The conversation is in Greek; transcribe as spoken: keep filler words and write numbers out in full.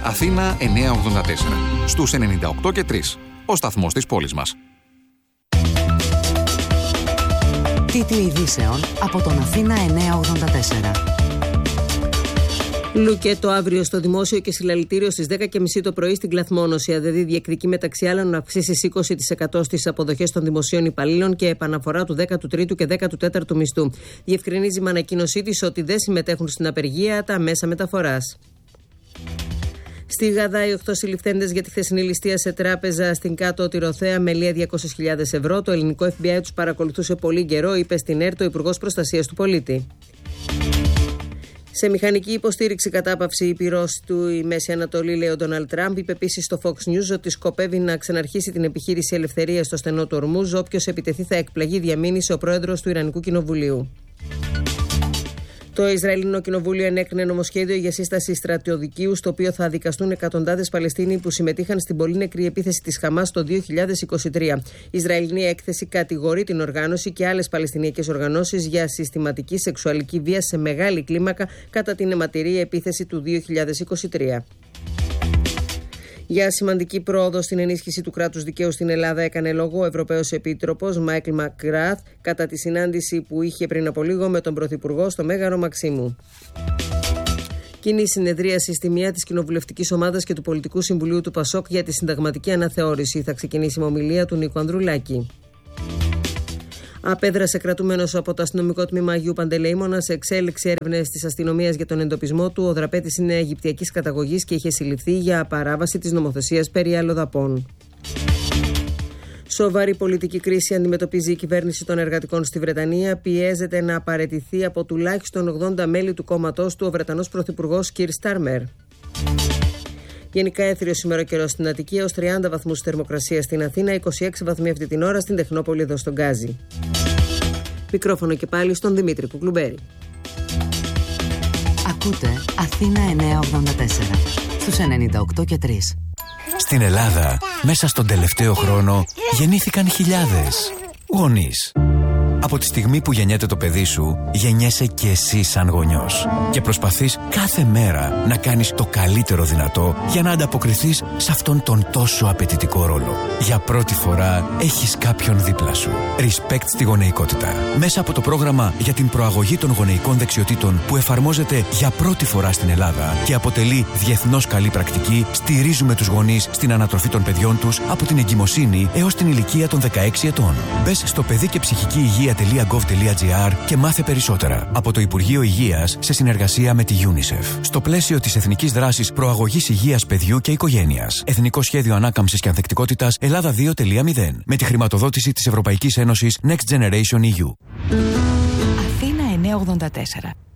Αθήνα εννιακόσια ογδόντα τέσσερα. Στους ενενήντα οκτώ και τρία. Ο σταθμός της πόλης μας. Τίτλοι ειδήσεων από τον Αθήνα εννιακόσια ογδόντα τέσσερα. Λουκέτο αύριο στο δημόσιο και συλλαλητήριο στις δέκα και μισή το πρωί στην Κλαθμόνωση. ΑΔΔ διεκδικεί μεταξύ άλλων να αυξήσει είκοσι τοις εκατό στις αποδοχές των δημοσίων υπαλλήλων και επαναφορά του δέκατου τρίτου και δέκατου τέταρτου μισθού. Διευκρινίζει με ανακοίνωσή της ότι δεν συμμετέχουν στην απεργία τα μέσα μεταφοράς. Στη Γαδά, οι οκτώ συλληφθέντες για τη χθεσινή ληστεία σε τράπεζα στην Κάτω Τυροθέα με λία διακόσιες χιλιάδες ευρώ. Το ελληνικό εφ μπι άι τους παρακολουθούσε πολύ καιρό, είπε στην ΕΡΤ ο Υπουργός Προστασίας του Πολίτη. Σε μηχανική υποστήριξη κατάπαυση η πυρός του η Μέση Ανατολή, λέει ο Ντόναλντ Τραμπ. Είπε επίσης στο Fox News ότι σκοπεύει να ξαναρχίσει την επιχείρηση ελευθερίας στο στενό του Ορμούζ. Όποιος επιτεθεί θα εκπλαγεί, διαμήνυσε ο πρόεδρος του Ιρανικού Κοινοβουλίου. Το Ισραηλινό Κοινοβούλιο ενέκρινε νομοσχέδιο για σύσταση στρατιωδικείου, στο οποίο θα δικαστούν εκατοντάδες Παλαιστίνοι που συμμετείχαν στην πολύ νεκρή επίθεση της Χαμάς το δύο χιλιάδες είκοσι τρία. Η Ισραηλινή έκθεση κατηγορεί την οργάνωση και άλλες παλαιστινιακές οργανώσεις για συστηματική σεξουαλική βία σε μεγάλη κλίμακα κατά την αιματηρή επίθεση του δύο χιλιάδες είκοσι τρία. Για σημαντική πρόοδο στην ενίσχυση του κράτους δικαίου στην Ελλάδα έκανε λόγο ο Ευρωπαίος Επίτροπος Μάικλ Μακγκράθ κατά τη συνάντηση που είχε πριν από λίγο με τον Πρωθυπουργό στο Μέγαρο Μαξίμου. Κοινή συνεδρίαση στη μία της Κοινοβουλευτικής Ομάδας και του Πολιτικού Συμβουλίου του ΠΑΣΟΚ για τη συνταγματική αναθεώρηση. Θα ξεκινήσει με ομιλία του Νίκου Ανδρουλάκη. Απέδρασε κρατούμενος από το αστυνομικό τμήμα Αγίου Παντελεήμονα σε εξέλιξη έρευνες της αστυνομίας για τον εντοπισμό του. Ο δραπέτης είναι αιγυπτιακής καταγωγής και είχε συλληφθεί για παράβαση της νομοθεσίας περί αλλοδαπών. Σοβαρή πολιτική κρίση αντιμετωπίζει η κυβέρνηση των εργατικών στη Βρετανία. Πιέζεται να παραιτηθεί από τουλάχιστον ογδόντα μέλη του κόμματός του ο Βρετανός Πρωθυπουργός Κιρ Στάρμερ. Γενικά έθριο σήμερα καιρό στην Αττική, έως τριάντα βαθμούς θερμοκρασία στην Αθήνα, είκοσι έξι βαθμοί αυτή την ώρα στην Τεχνόπολη εδώ στον Γκάζι. Μικρόφωνο και πάλι στον Δημήτρη Κουκλουμπέρη. Ακούτε Αθήνα εννιακόσια ογδόντα τέσσερα στους ενενήντα οκτώ και τρία. Στην Ελλάδα, μέσα στον τελευταίο χρόνο, γεννήθηκαν χιλιάδες γονείς. Από τη στιγμή που γεννιέται το παιδί σου, γεννιέσαι και εσύ σαν γονιός. Και προσπαθείς κάθε μέρα να κάνεις το καλύτερο δυνατό για να ανταποκριθείς σε αυτόν τον τόσο απαιτητικό ρόλο. Για πρώτη φορά έχεις κάποιον δίπλα σου. Respect στη γονεϊκότητα. Μέσα από το πρόγραμμα για την προαγωγή των γονεϊκών δεξιοτήτων που εφαρμόζεται για πρώτη φορά στην Ελλάδα και αποτελεί διεθνώς καλή πρακτική, στηρίζουμε τους γονείς στην ανατροφή των παιδιών τους από την εγκυμοσύνη έως την ηλικία των δεκαέξι ετών. Μπες στο παιδί και ψυχική υγεία .gov.gr και μάθε περισσότερα από το Υπουργείο Υγείας σε συνεργασία με τη UNICEF. Στο πλαίσιο της Εθνικής Δράσης Προαγωγής Υγείας Παιδιού και Οικογένειας. Εθνικό Σχέδιο Ανάκαμψης και Ανθεκτικότητας Ελλάδα δύο τελεία μηδέν. Με τη χρηματοδότηση της Ευρωπαϊκής Ένωσης Next Generation ι γιου. Αθήνα εννιακόσια ογδόντα τέσσερα.